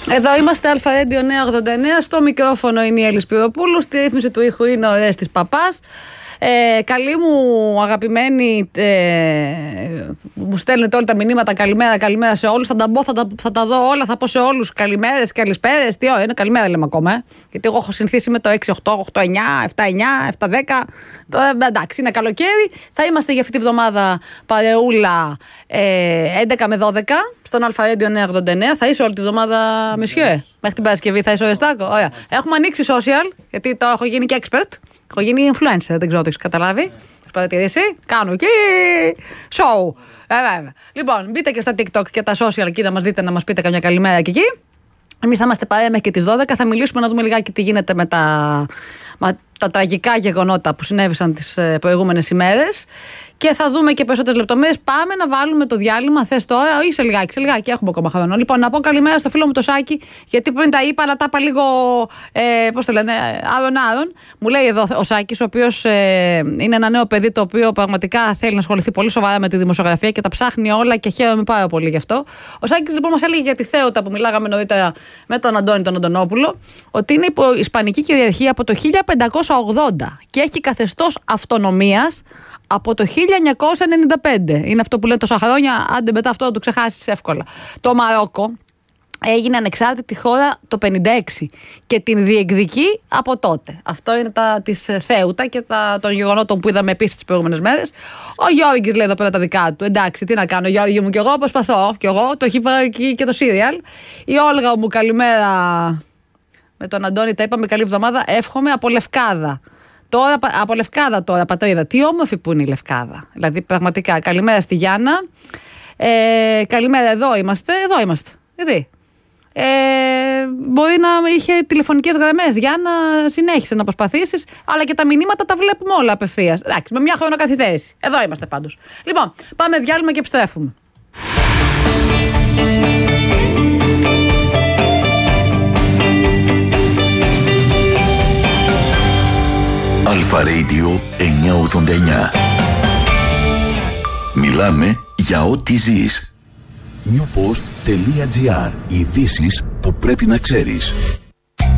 Εδώ είμαστε, Αλφα Radio 989. Στο μικρόφωνο είναι η Έλλη Σπυροπούλου. Στη ρύθμιση του ήχου είναι ο Ρέστης Παπάς. Καλή μου αγαπημένη, μου στέλνετε όλα τα μηνύματα. Καλημέρα σε όλους. Θα τα μπω, θα τα δω όλα. Θα πω σε όλους καλημέρες, καλησπέρες. Τι ώρα είναι, καλημέρα λέμε ακόμα. Γιατί εγώ έχω συνηθίσει με το 6-8, 8-9, 7-9, 7-10. Τώρα εντάξει, είναι καλοκαίρι. Θα είμαστε για αυτή τη βδομάδα παρεούλα 11 με 12 στον Αλφα Radio 989. Θα είσαι όλη τη βδομάδα, μεσιέ. Μέχρι την Παρασκευή θα είσαι ο Ρεστάκο. Ωραία. Έχουμε ανοίξει social, γιατί τώρα έχω γίνει και expert. Έχω γίνει influencer, δεν ξέρω το έχεις καταλάβει. Έχεις παρατηρήσει. Κάνω εκεί show. Βέβαια. Λοιπόν, μπείτε και στα TikTok και τα social εκεί να μας δείτε, να μας πείτε καμιά καλημέρα και εκεί. Εμείς θα είμαστε παρέα μέχρι και τις 12. Θα μιλήσουμε να δούμε λιγάκι τι γίνεται με τα τραγικά γεγονότα που συνέβησαν τις προηγούμενες ημέρες. Και θα δούμε και περισσότερες λεπτομέρειες. Πάμε να βάλουμε το διάλειμμα. Θες τώρα, ή σε λιγάκι, έχουμε ακόμα χρόνο. Λοιπόν, να πω καλημέρα στο φίλο μου το Σάκη, γιατί πριν τα είπα, αλλά τα είπα λίγο. Πώς το λένε, άρον. Μου λέει εδώ ο Σάκης, ο οποίος είναι ένα νέο παιδί, το οποίο πραγματικά θέλει να ασχοληθεί πολύ σοβαρά με τη δημοσιογραφία και τα ψάχνει όλα και χαίρομαι πάρα πολύ γι' αυτό. Ο Σάκης λοιπόν μας έλεγε για τη Θέοτα που μιλάγαμε νωρίτερα με τον Αντώνη τον Αντωνόπουλο, ότι είναι υπό ισπανική κυριαρχία από το 1580 και έχει καθεστώς αυτονομίας από το 1995. Είναι αυτό που λένε τόσα χρόνια, άντε μετά αυτό να το ξεχάσεις εύκολα. Το Μαρόκο έγινε ανεξάρτητη χώρα το 1956 και την διεκδικεί από τότε. Αυτό είναι της Θέουτα και των γεγονότων που είδαμε επίσης τις προηγούμενες μέρες. Ο Γιώργης λέει εδώ πέρα τα δικά του. Εντάξει, τι να κάνω, Γιώργη μου, κι εγώ προσπαθώ. Κι εγώ το έχει πάρει και το σύριαλ. Η Όλγα μου, καλημέρα. Με τον Αντώνη τα είπαμε, καλή εβδομάδα. Εύχομαι από Λευκάδα. Τώρα, από Λευκάδα τώρα, πατρίδα. Τι όμορφη που είναι η Λευκάδα. Δηλαδή, πραγματικά, καλημέρα στη Γιάννα. Καλημέρα, εδώ είμαστε. Γιατί. Μπορεί να είχε τηλεφωνικές γραμμές. Γιάννα, συνέχισε να προσπαθήσεις. Αλλά και τα μηνύματα τα βλέπουμε όλα απευθείας. Εντάξει, με μια χρονοκαθυστέρηση. Εδώ είμαστε πάντως. Λοιπόν, πάμε διάλειμμα και επιστρέφουμε. Αλφα Radio 989. Μιλάμε για ό,τι ζεις. Newpost.gr. Ειδήσεις που πρέπει να ξέρεις.